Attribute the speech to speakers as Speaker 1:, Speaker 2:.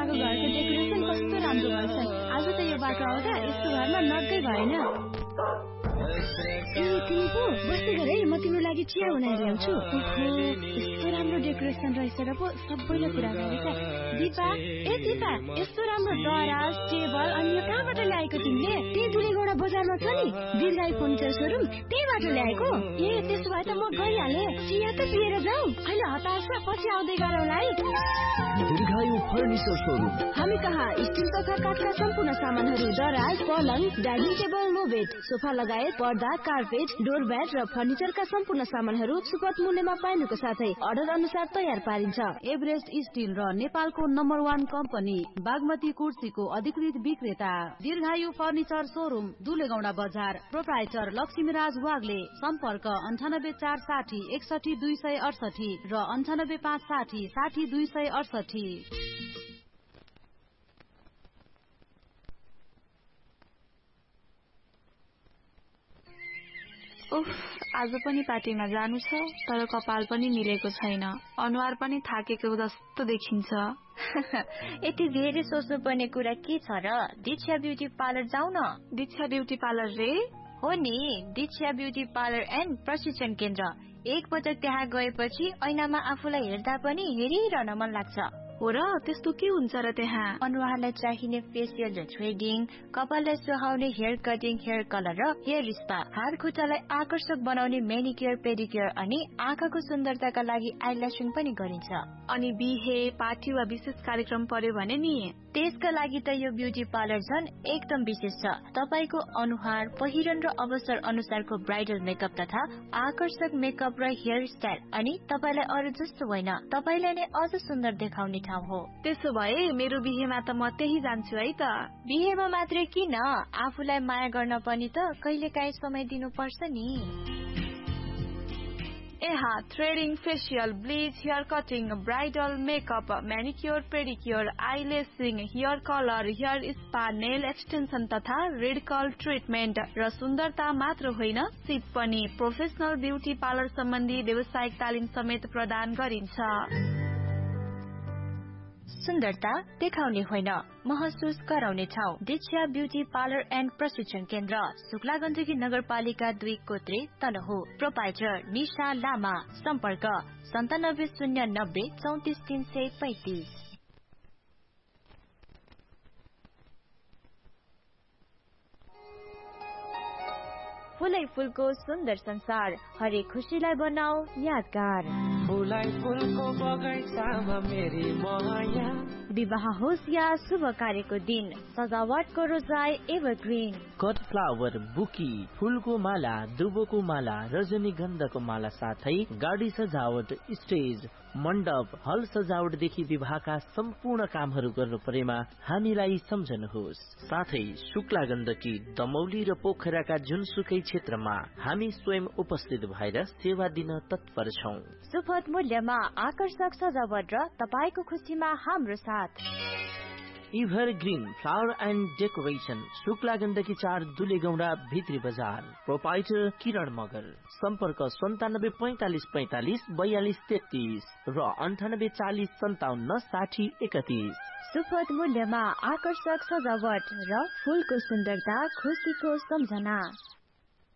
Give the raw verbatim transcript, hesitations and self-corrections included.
Speaker 1: सुब्बाको घरको डेकोरेसन कस्तो राम्रो भएछ। आज त यो बाटो आउँदा यस्तो घरमा नक्कै भएन। ए तिमी पो बस्दै गर है, म तिम्रो लागि चिया बनाएर ल्याउँछु। यस्तो राम्रो डेकोरेसन रहेछ र पो सबैले कुरा गरेछ। दिपा, ए दिपा, यस्तो राम्रो दराज टेबल अनि यो कहाँबाट ल्याएको तिमीले? त्यही दुलेगौडा बजारमा छ नि दीर्घायु फर्निचर सोरुम, त्यहीबाट ल्याएको। ए त्यसो भए त म गइहालेँ, चिया त पिएर जाऊ। अहिले हतार छ, पछि आउँदै गरौँला है।
Speaker 2: दीर्घायु फर्निचर सोरुम।
Speaker 1: हामी कहाँ स्टिल तथा काठका सम्पूर्ण सामानहरू, दराज, पलङ, डाइनिङ टेबल, मोबेड, सोफा लगायत पर्दा, कार्पेट, डोरब्याट र फर्निचरका सम्पूर्ण सामानहरू सुपथ मूल्यमा पाइनुको साथै अर्डर अनुसार तयार पारिन्छ।
Speaker 3: एभरेस्ट स्टिल र नेपालको नम्बर वान कम्पनी बागमती कुर्सीको अधिकृत विक्रेता दीर्घायु फर्निचर सोरुम, दुलेगौडा बजार। प्रोप्राइटर लक्ष्मीराज वाग्ले। सम्पर्क अन्ठानब्बे चार साठी एकसठी दुई सय अडसठी र अन्ठानब्बे पाँच साठी साठी दुई सय अडसठी।
Speaker 4: उफ, आज पनि पार्टीमा जानु छ, तर कपाल पनि मिलेको छैन, अनुहार पनि थाकेको जस्तो देखिन्छ।
Speaker 5: यति धेरै सोच्नु पर्ने कुरा के छ र? दीक्षा ब्युटी पार्लर जाऊ न।
Speaker 4: दीक्षा ब्युटी पार्लर रे?
Speaker 5: हो नि, दीक्षा ब्युटी पार्लर एन्ड प्रशिक्षण केन्द्र। एक पटक त्यहाँ गएपछि ऐनामा आफूलाई हेर्दा पनि हेरिरहन मन लाग्छ।
Speaker 4: हो र, त्यस्तो के हुन्छ र त्यहाँ?
Speaker 5: अनुहारलाई चाहिने फेसियल र थ्रेडिङ, कपाललाई सुहाउने हेयर कटिङ, हेयर कलर र हेयर स्पा, हात खुट्टालाई आकर्षक बनाउने मेनिक्योर पेडिक्योर अनि आँखाको सुन्दरताका लागि आइल्यासिङ पनि गरिन्छ।
Speaker 4: अनि बिहे पार्टी वा विशेष कार्यक्रम पर्यो भने नि
Speaker 5: त्यसका लागि त यो ब्युटी पार्लर झन् एकदम विशेष छ। तपाईको अनुहार, पहिरन र अवसर अनुसारको ब्राइडल मेकअप तथा आकर्षक मेकअप र हेयर स्टाइल अनि तपाईलाई अरू जस्तो होइन, तपाईलाई नै अझ सुन्दर देखाउने ठाउँ हो।
Speaker 4: त्यसो भए मेरो बिहेमा त म त्यही जान्छु है त।
Speaker 5: बिहेमा मात्रै किन, आफूलाई माया गर्न पनि त कहिलेकाहीँ समय दिनुपर्छ नि।
Speaker 4: यहाँ threading, facial, bleach, hair cutting, bridal makeup, म्यानिक्योर pedicure, आइलेसिङ, hair colour, hair spa, nail extension तथा रेड कर्ल ट्रिटमेन्ट र सुन्दरता मात्र होइन, सिप पनि। प्रोफेसनल ब्युटी पार्लर सम्बन्धी व्यावसायिक तालिम समेत प्रदान गरिन्छ।
Speaker 5: सुन्दरता देखाउने होइन, महसुस गराउने ठाउँ। दीक्षा ब्युटी पार्लर एन्ड प्रशिक्षण केन्द्र, शुक्ला गण्डकी नगरपालिका दुई कोत्रे तनहु। प्रोपाइटर निशा लामा। सम्पर्क सन्तानब्बे शून्य नब्बे चौतिस तीन सय पैतिस। फुलै फुलको सुन्दर संसार, हरेक खुशीलाई बनाऊ यादगार।
Speaker 6: फुलै फुलको बगैँचामा मेरी माया।
Speaker 5: विवाह होस् या शुभ कार्यको दिन, सजावटको रोजाई एभरग्रीन।
Speaker 2: कट फ्लावर, बुकी, फूलको माला, दुबोको माला, रजनीगन्धाको माला साथै गाडी सजावट, स्टेज, मण्डप, हल सजावटदेखि विवाहका सम्पूर्ण कामहरू गर्नु परेमा हामीलाई सम्झनुहोस्। साथै शुक्ला गण्डकी, दमौली र पोखराका जुनसुकै क्षेत्रमा हामी स्वयं उपस्थित भएर सेवा दिन तत्पर छौं।
Speaker 5: सुपथ मूल्यमा आकर्षक सजावट र तपाईको खुशीमा हाम्रो साथ।
Speaker 2: Ever green flower and decoration, Shukla Gandaki चार, दुलेगौडा भित्री बजार। प्रोपाइटर किरण मगर। सम्पर्क सन्तानब्बे पैंतालिस पैंतालिस बयालिस तेत्तीस र अन्ठानब्बे चालिस सन्ताउन्न साठी एकतीस।
Speaker 5: सुपथ मूल्यमा आकर्षक सजावट र फूलको सुन्दरता, खुशीको सम्झना।